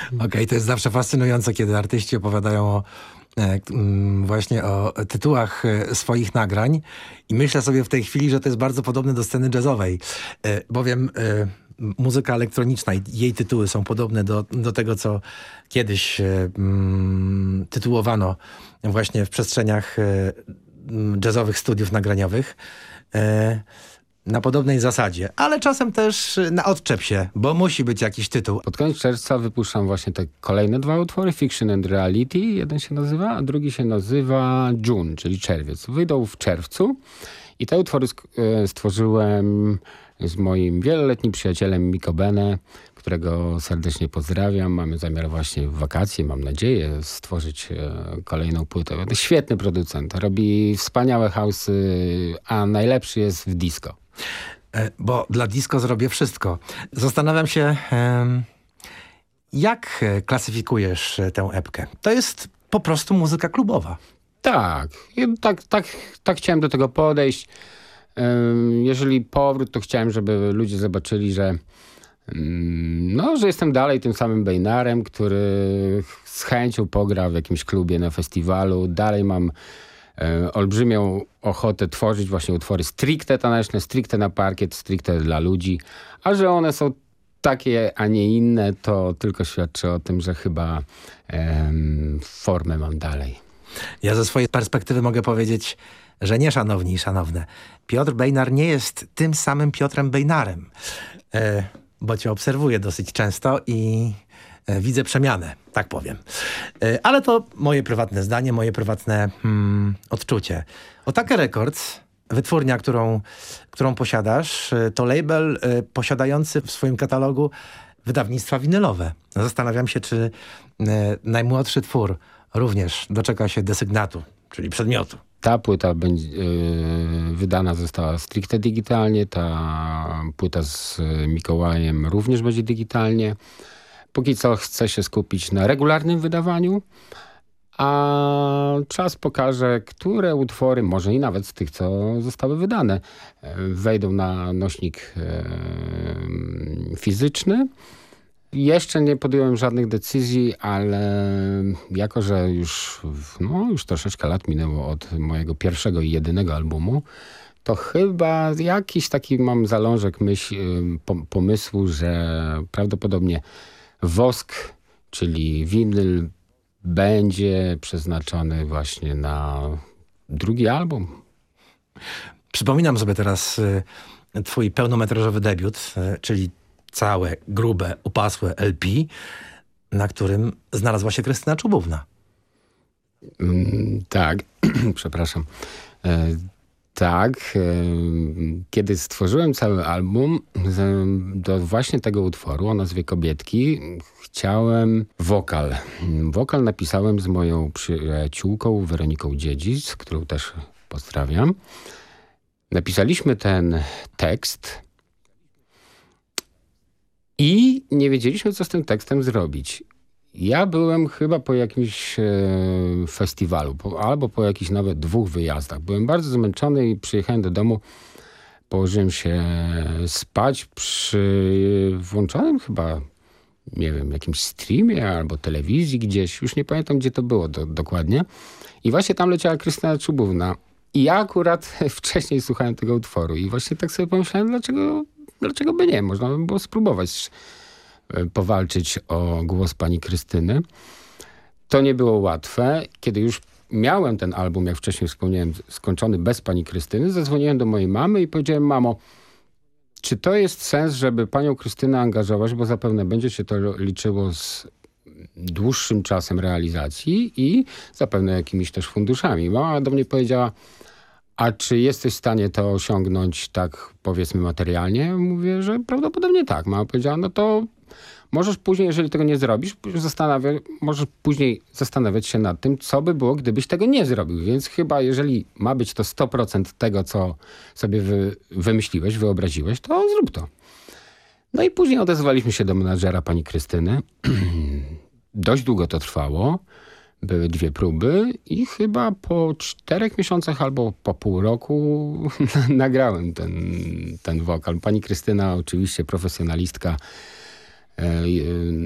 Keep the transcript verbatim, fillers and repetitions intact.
Okej, okay, to jest zawsze fascynujące, kiedy artyści opowiadają o e, właśnie o tytułach swoich nagrań i myślę sobie w tej chwili, że to jest bardzo podobne do sceny jazzowej, e, bowiem e, muzyka elektroniczna i jej tytuły są podobne do, do tego, co kiedyś e, m, tytułowano właśnie w przestrzeniach e, jazzowych studiów nagraniowych. E, na podobnej zasadzie, ale czasem też na odczep się, bo musi być jakiś tytuł. Pod koniec czerwca wypuszczam właśnie te kolejne dwa utwory, Fiction and Reality, jeden się nazywa, a drugi się nazywa June, czyli czerwiec. Wyjdą w czerwcu i te utwory stworzyłem z moim wieloletnim przyjacielem Miko Bene, którego serdecznie pozdrawiam. Mamy zamiar właśnie w wakacje, mam nadzieję, stworzyć kolejną płytę. Świetny producent, robi wspaniałe house'y, a najlepszy jest w disco. Bo dla disco zrobię wszystko. Zastanawiam się, jak klasyfikujesz tę epkę? To jest po prostu muzyka klubowa. Tak, tak, tak, tak chciałem do tego podejść. Jeżeli powrót, to chciałem, żeby ludzie zobaczyli, że no, że jestem dalej tym samym Bejnarem, który z chęcią pogra w jakimś klubie na festiwalu. Dalej mam e, olbrzymią ochotę tworzyć właśnie utwory stricte taneczne, stricte na parkiet, stricte dla ludzi. A że one są takie, a nie inne, to tylko świadczy o tym, że chyba e, formę mam dalej. Ja ze swojej perspektywy mogę powiedzieć, że nie, szanowni i szanowne. Piotr Bejnar nie jest tym samym Piotrem Bejnarem. E, bo cię obserwuję dosyć często i e, widzę przemianę, tak powiem. E, ale to moje prywatne zdanie, moje prywatne hmm, odczucie. Otake Records, wytwórnia, którą, którą posiadasz, e, to label e, posiadający w swoim katalogu wydawnictwa winylowe. Zastanawiam się, czy e, najmłodszy twór również doczeka się desygnatu, czyli przedmiotu. Ta płyta będzie yy, wydana została stricte digitalnie, ta płyta z Mikołajem również będzie digitalnie. Póki co chcę się skupić na regularnym wydawaniu, a czas pokaże, które utwory, może i nawet z tych, co zostały wydane, wejdą na nośnik yy, fizyczny. Jeszcze nie podjąłem żadnych decyzji, ale jako, że już, no, już troszeczkę lat minęło od mojego pierwszego i jedynego albumu, to chyba jakiś taki mam zalążek myśl, pomysłu, że prawdopodobnie wosk, czyli winyl, będzie przeznaczony właśnie na drugi album. Przypominam sobie teraz y, twój pełnometrażowy debiut, y, czyli całe, grube, upasłe L P, na którym znalazła się Krystyna Czubówna. Mm, tak, przepraszam. E, tak, e, kiedy stworzyłem cały album z, do właśnie tego utworu o nazwie Kobietki, chciałem wokal. Wokal napisałem z moją przyjaciółką Weroniką Dziedzic, którą też pozdrawiam. Napisaliśmy ten tekst i nie wiedzieliśmy, co z tym tekstem zrobić. Ja byłem chyba po jakimś e, festiwalu, po, albo po jakichś nawet dwóch wyjazdach. Byłem bardzo zmęczony i przyjechałem do domu, położyłem się spać przy włączonym chyba, nie wiem, jakimś streamie albo telewizji gdzieś. Już nie pamiętam, gdzie to było do, dokładnie. I właśnie tam leciała Krystyna Czubówna. I ja akurat wcześniej słuchałem tego utworu i właśnie tak sobie pomyślałem, dlaczego... Dlaczego by nie? Można by było spróbować powalczyć o głos pani Krystyny. To nie było łatwe. Kiedy już miałem ten album, jak wcześniej wspomniałem, skończony bez pani Krystyny, zadzwoniłem do mojej mamy i powiedziałem: mamo, czy to jest sens, żeby panią Krystynę angażować, bo zapewne będzie się to liczyło z dłuższym czasem realizacji i zapewne jakimiś też funduszami. Mama do mnie powiedziała: a czy jesteś w stanie to osiągnąć tak, powiedzmy, materialnie? Mówię, że prawdopodobnie tak. Mama powiedziała: no to możesz później, jeżeli tego nie zrobisz, zastanawia, możesz później zastanawiać się nad tym, co by było, gdybyś tego nie zrobił. Więc chyba, jeżeli ma być to sto procent tego, co sobie wy, wymyśliłeś, wyobraziłeś, to zrób to. No i później odezwaliśmy się do menadżera pani Krystyny. Dość długo to trwało. Były dwie próby i chyba po czterech miesiącach albo po pół roku nagrałem ten, ten wokal. Pani Krystyna, oczywiście profesjonalistka,